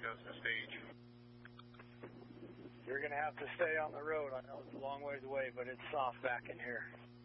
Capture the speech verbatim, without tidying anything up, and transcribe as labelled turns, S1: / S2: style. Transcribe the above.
S1: goes to stage.
S2: You're going to have to stay on the road. I know it's a long ways away, but it's soft back in here.